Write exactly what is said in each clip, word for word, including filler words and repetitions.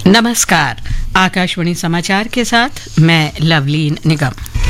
नमस्कार, आकाशवाणी समाचार के साथ मैं लवलीन निगम।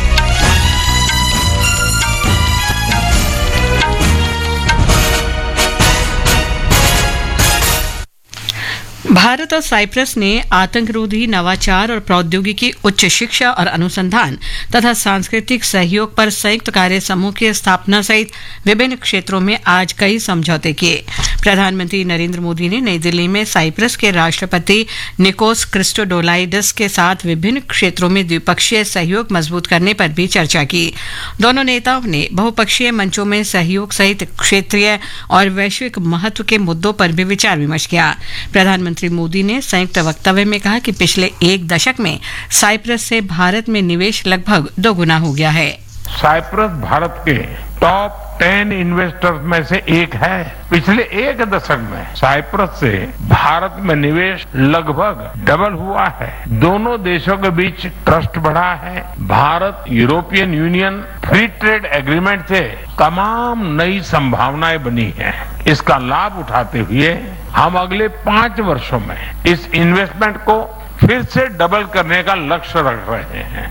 भारत और साइप्रस ने आतंकरोधी, नवाचार और प्रौद्योगिकी, उच्च शिक्षा और अनुसंधान तथा सांस्कृतिक सहयोग पर संयुक्त कार्य समूह की स्थापना सहित विभिन्न क्षेत्रों में आज कई समझौते किए। प्रधानमंत्री नरेंद्र मोदी ने नई दिल्ली में साइप्रस के राष्ट्रपति निकोस क्रिस्टोडोलाइडस के साथ विभिन्न क्षेत्रों में द्विपक्षीय सहयोग मजबूत करने पर भी चर्चा की। दोनों नेताओं ने बहुपक्षीय मंचों में सहयोग सहित क्षेत्रीय और वैश्विक महत्व के मुद्दों पर भी विचार विमर्श किया। प्रधानमंत्री श्री मोदी ने संयुक्त वक्तव्य में कहा कि पिछले एक दशक में साइप्रस से भारत में निवेश लगभग दोगुना हो गया है। साइप्रस भारत के टॉप टेन इन्वेस्टर्स में से एक है। पिछले एक दशक में साइप्रस से भारत में निवेश लगभग डबल हुआ है। दोनों देशों के बीच ट्रस्ट बढ़ा है। Bharat European union free trade agreement से तमाम नई संभावनाएं बनी हैं। इसका लाभ उठाते हुए हम अगले पांच वर्षों में इस इन्वेस्टमेंट को फिर से डबल करने का लक्ष्य रख रहे हैं।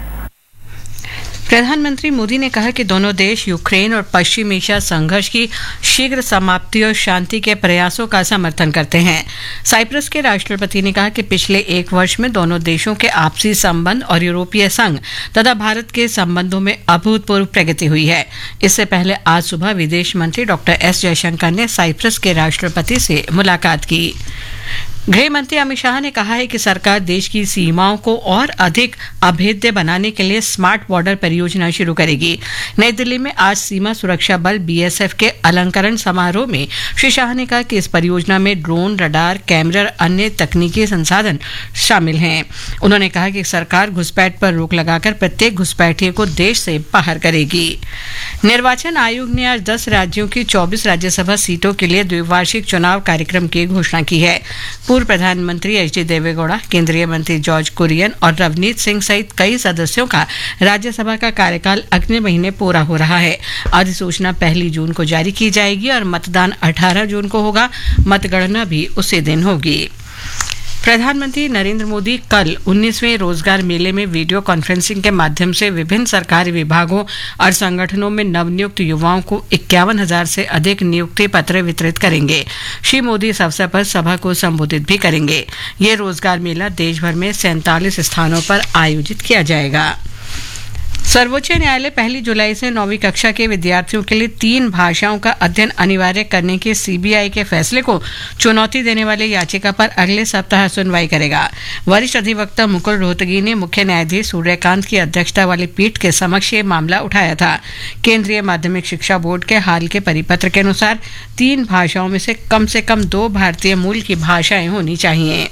प्रधानमंत्री मोदी ने कहा कि दोनों देश यूक्रेन और पश्चिम एशिया संघर्ष की शीघ्र समाप्ति और शांति के प्रयासों का समर्थन करते हैं। साइप्रस के राष्ट्रपति ने कहा कि पिछले एक वर्ष में दोनों देशों के आपसी संबंध और यूरोपीय संघ तथा भारत के संबंधों में अभूतपूर्व प्रगति हुई है। इससे पहले आज सुबह विदेश मंत्री डॉक्टर एस जयशंकर ने साइप्रस के राष्ट्रपति से मुलाकात की। गृह मंत्री अमित शाह ने कहा है कि सरकार देश की सीमाओं को और अधिक अभेद्य बनाने के लिए स्मार्ट बॉर्डर परियोजना शुरू करेगी। नई दिल्ली में आज सीमा सुरक्षा बल बीएसएफ के अलंकरण समारोह में श्री शाह ने कहा कि इस परियोजना में ड्रोन, रडार, कैमरे और अन्य तकनीकी संसाधन शामिल हैं। उन्होंने कहा कि सरकार घुसपैठ पर रोक लगाकर प्रत्येक घुसपैठिए को देश से बाहर करेगी। निर्वाचन आयोग ने आज दस राज्यों की चौबीस राज्यसभा सीटों के लिए द्विवार्षिक चुनाव कार्यक्रम की घोषणा की है। पूर्व प्रधानमंत्री एच डी देवेगौड़ा, केंद्रीय मंत्री जॉर्ज कुरियन और रवनीत सिंह सहित कई सदस्यों का राज्यसभा का कार्यकाल अगले महीने पूरा हो रहा है। अधिसूचना पहली जून को जारी की जाएगी और मतदान अठारह जून को होगा। मतगणना भी उसी दिन होगी। प्रधानमंत्री नरेंद्र मोदी कल उन्नीसवें रोजगार मेले में वीडियो कॉन्फ्रेंसिंग के माध्यम से विभिन्न सरकारी विभागों और संगठनों में नवनियुक्त युवाओं को इक्यावन हजार से अधिक नियुक्ति पत्र वितरित करेंगे। श्री मोदी इस अवसर पर सभा को संबोधित भी करेंगे। ये रोजगार मेला देश भर में सैंतालीस स्थानों पर आयोजित किया जाएगा। सर्वोच्च न्यायालय पहली जुलाई से नौवीं कक्षा के विद्यार्थियों के लिए तीन भाषाओं का अध्ययन अनिवार्य करने के सीबीआई के फैसले को चुनौती देने वाली याचिका पर अगले सप्ताह सुनवाई करेगा। वरिष्ठ अधिवक्ता मुकुल रोहतगी ने मुख्य न्यायाधीश सूर्यकांत की अध्यक्षता वाली पीठ के समक्ष ये मामला उठाया था। केंद्रीय माध्यमिक शिक्षा बोर्ड के हाल के परिपत्र के अनुसार तीन भाषाओं में से कम से कम दो भारतीय मूल की भाषाएं होनी चाहिए।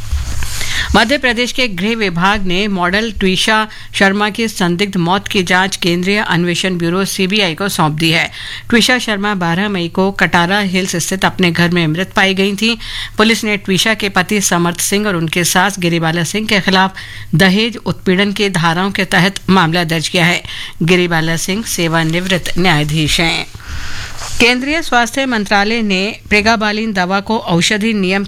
मध्य प्रदेश के गृह विभाग ने मॉडल ट्विशा शर्मा की संदिग्ध मौत की जांच केंद्रीय अन्वेषण ब्यूरो सीबीआई को सौंप दी है। ट्विशा शर्मा बारह मई को कटारा हिल्स स्थित अपने घर में मृत पाई गई थी। पुलिस ने ट्विशा के पति समर्थ सिंह और उनके सास गिरिबाला सिंह के खिलाफ दहेज उत्पीड़न की धाराओं के तहत मामला दर्ज किया है। गिरिबाला सिंह सेवानिवृत्त न्यायाधीश हैं। केंद्रीय स्वास्थ्य मंत्रालय ने प्रेगाबालिन दवा को औषधि नियम